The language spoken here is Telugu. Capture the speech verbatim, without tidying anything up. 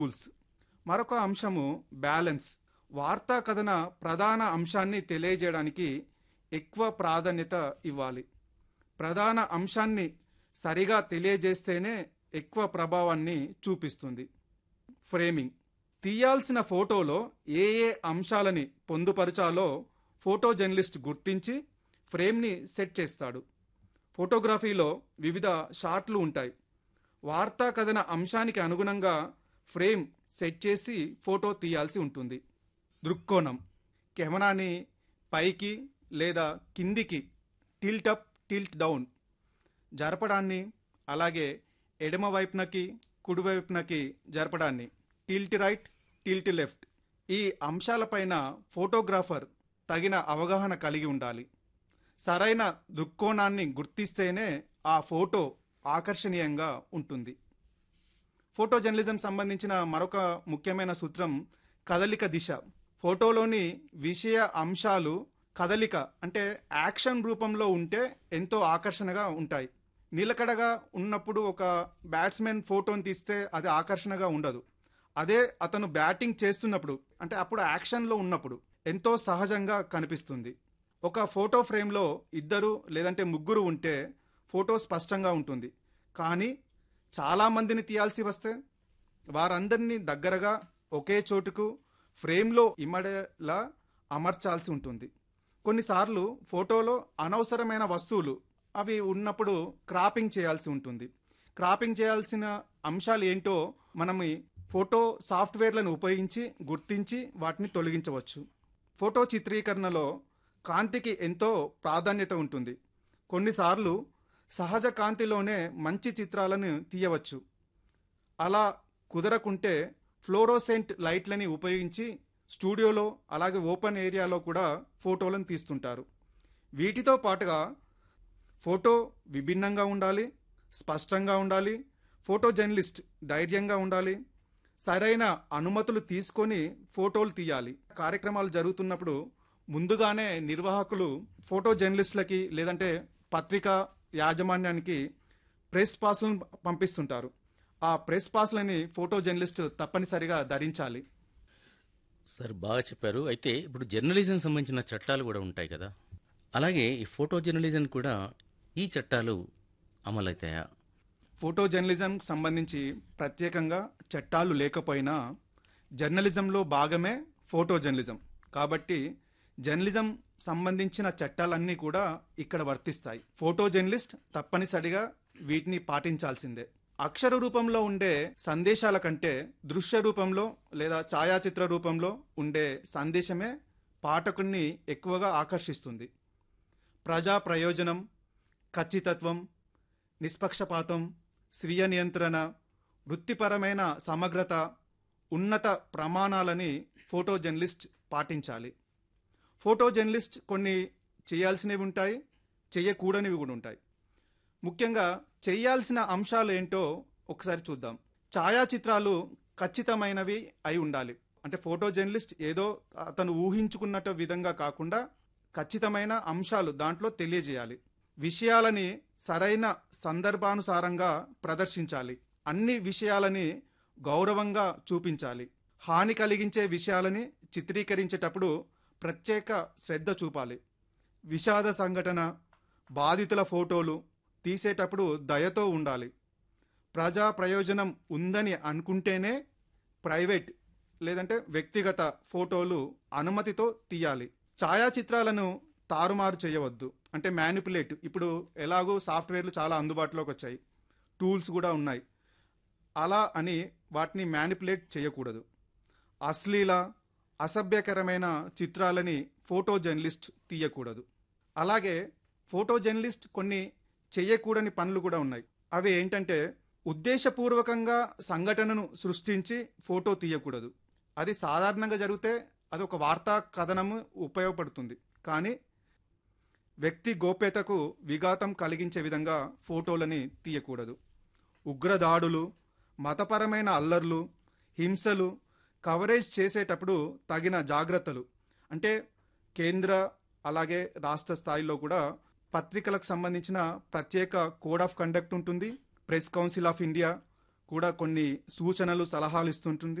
రూల్స్. మరొక అంశము బ్యాలెన్స్. వార్తా కథన ప్రధాన అంశాన్ని తెలియజేయడానికి ఎక్కువ ప్రాధాన్యత ఇవ్వాలి. ప్రధాన అంశాన్ని సరిగా తెలియజేస్తేనే ఎక్కువ ప్రభావాన్ని చూపిస్తుంది. ఫ్రేమింగ్. తీయాల్సిన ఫోటోలో ఏ ఏ అంశాలని పొందుపరచాలో ఫోటో జర్నలిస్ట్ గుర్తించి ఫ్రేమ్ని సెట్ చేస్తాడు. ఫోటోగ్రఫీలో వివిధ షాట్లు ఉంటాయి. వార్తా కథన అంశానికి అనుగుణంగా ఫ్రేమ్ సెట్ చేసి ఫోటో తీయాల్సి ఉంటుంది. దృక్కోణం. కెమెరాని పైకి లేదా కిందికి టిల్ట్ అప్ టిల్ట్ డౌన్ జరపడాన్ని, అలాగే ఎడమ వైపునకి కుడివైపునకి జరపడాన్ని టిల్ట్ రైట్ టిల్ట్ లెఫ్ట్, ఈ అంశాలపైన ఫోటోగ్రాఫర్ తగిన అవగాహన కలిగి ఉండాలి. సరైన దృక్కోణాన్ని గుర్తిస్తేనే ఆ ఫోటో ఆకర్షణీయంగా ఉంటుంది. ఫోటో జర్నలిజం సంబంధించిన మరొక ముఖ్యమైన సూత్రం కదలిక దిశ. ఫోటోలోని విషయ అంశాలు కదలిక అంటే యాక్షన్ రూపంలో ఉంటే ఎంతో ఆకర్షణగా ఉంటాయి. నిలకడగా ఉన్నప్పుడు ఒక బ్యాట్స్మెన్ ఫోటోని తీస్తే అది ఆకర్షణగా ఉండదు. అదే అతను బ్యాటింగ్ చేస్తున్నప్పుడు అంటే అప్పుడు యాక్షన్లో ఉన్నప్పుడు ఎంతో సహజంగా కనిపిస్తుంది. ఒక ఫోటో ఫ్రేమ్లో ఇద్దరు లేదంటే ముగ్గురు ఉంటే ఫోటో స్పష్టంగా ఉంటుంది. కానీ చాలామందిని తీయాల్సి వస్తే వారందరినీ దగ్గరగా ఒకే చోటుకు ఫ్రేమ్లో ఇమ్మడేలా అమర్చాల్సి ఉంటుంది. కొన్నిసార్లు ఫోటోలో అనవసరమైన వస్తువులు అవి ఉన్నప్పుడు క్రాపింగ్ చేయాల్సి ఉంటుంది. క్రాపింగ్ చేయాల్సిన అంశాలు ఏంటో మనం ఈ ఫోటో సాఫ్ట్వేర్లను ఉపయోగించి గుర్తించి వాటిని తొలగించవచ్చు. ఫోటో చిత్రీకరణలో కాంతికి ఎంతో ప్రాధాన్యత ఉంటుంది. కొన్నిసార్లు సహజ కాంతిలోనే మంచి చిత్రాలను తీయవచ్చు. అలా కుదరకుంటే ఫ్లోరోసెంట్ లైట్లని ఉపయోగించి స్టూడియోలో అలాగే ఓపెన్ ఏరియాలో కూడా ఫోటోలను తీస్తుంటారు. వీటితో పాటుగా ఫోటో విభిన్నంగా ఉండాలి, స్పష్టంగా ఉండాలి. ఫోటో జర్నలిస్ట్ ధైర్యంగా ఉండాలి. సరైన అనుమతులు తీసుకొని ఫోటోలు తీయాలి. కార్యక్రమాలు జరుగుతున్నప్పుడు ముందుగానే నిర్వాహకులు ఫోటో జర్నలిస్టులకి లేదంటే పత్రికా యాజమాన్యానికి ప్రెస్ పాస్లను పంపిస్తుంటారు. ఆ ప్రెస్ పాస్లని ఫోటో జర్నలిస్ట్ తప్పనిసరిగా ధరించాలి. సార్ బాగా చెప్పారు. అయితే ఇప్పుడు జర్నలిజం సంబంధించిన చట్టాలు కూడా ఉంటాయి కదా, అలాగే ఈ ఫోటో జర్నలిజం కూడా ఈ చట్టాలు అమలవుతాయా? ఫోటో జర్నలిజం సంబంధించి ప్రత్యేకంగా చట్టాలు లేకపోయినా జర్నలిజంలో భాగమే ఫోటో జర్నలిజం. కాబట్టి జర్నలిజం సంబంధించిన చట్టాలన్నీ కూడా ఇక్కడ వర్తిస్తాయి. ఫోటో జర్నలిస్ట్ తప్పనిసరిగా వీటిని పాటించాల్సిందే. అక్షర రూపంలో ఉండే సందేశాల కంటే దృశ్య రూపంలో లేదా ఛాయాచిత్ర రూపంలో ఉండే సందేశమే పాఠకుణ్ణి ఎక్కువగా ఆకర్షిస్తుంది. ప్రజా ప్రయోజనం, ఖచ్చితత్వం, నిష్పక్షపాతం, స్వీయ నియంత్రణ, వృత్తిపరమైన సమగ్రత, ఉన్నత ప్రమాణాలని ఫోటో జర్నలిస్ట్ పాటించాలి. ఫోటో జర్నలిస్ట్ కొన్ని చేయాల్సినవి ఉంటాయి, చేయకూడనివి కూడా ఉంటాయి. ముఖ్యంగా చేయాల్సిన అంశాలు ఏంటో ఒకసారి చూద్దాం. ఛాయాచిత్రాలు ఖచ్చితమైనవి అయి ఉండాలి. అంటే ఫోటో జర్నలిస్ట్ ఏదో అతను ఊహించుకున్నట్టు విధంగా కాకుండా ఖచ్చితమైన అంశాలు దాంట్లో తెలియజేయాలి. విషయాలని సరైన సందర్భానుసారంగా ప్రదర్శించాలి. అన్ని విషయాలని గౌరవంగా చూపించాలి. హాని కలిగించే విషయాలని చిత్రీకరించేటప్పుడు ప్రత్యేక శ్రద్ధ చూపాలి. విషాద సంఘటన, బాధితుల ఫోటోలు తీసేటప్పుడు దయతో ఉండాలి. ప్రజా ప్రయోజనం ఉందని అనుకుంటేనే ప్రైవేట్ లేదంటే వ్యక్తిగత ఫోటోలు అనుమతితో తీయాలి. ఛాయాచిత్రాలను తారుమారు చేయవద్దు. అంటే మ్యానిపులేట్. ఇప్పుడు ఎలాగో సాఫ్ట్వేర్లు చాలా అందుబాటులోకి వచ్చాయి, టూల్స్ కూడా ఉన్నాయి. అలా అని వాటిని మ్యానిపులేట్ చేయకూడదు. అశ్లీల అసభ్యకరమైన చిత్రాలని ఫోటో జర్నలిస్ట్ తీయకూడదు. అలాగే ఫోటో జర్నలిస్ట్ కొన్ని చేయకూడని పనులు కూడా ఉన్నాయి. అవి ఏంటంటే ఉద్దేశపూర్వకంగా సంఘటనను సృష్టించి ఫోటో తీయకూడదు. అది సాధారణంగా జరిగితే అది ఒక వార్తా కథనము ఉపయోగపడుతుంది. కానీ వ్యక్తి గోప్యతకు విఘాతం కలిగించే విధంగా ఫోటోలని తీయకూడదు. ఉగ్రదాడులు, మతపరమైన అల్లర్లు, హింసలు కవరేజ్ చేసేటప్పుడు తగిన జాగ్రత్తలు అంటే కేంద్ర అలాగే రాష్ట్ర స్థాయిలో కూడా పత్రికలకు సంబంధించిన ప్రత్యేక కోడ్ ఆఫ్ కండక్ట్ ఉంటుంది. ప్రెస్ కౌన్సిల్ ఆఫ్ ఇండియా కూడా కొన్ని సూచనలు సలహాలు ఇస్తుంటుంది.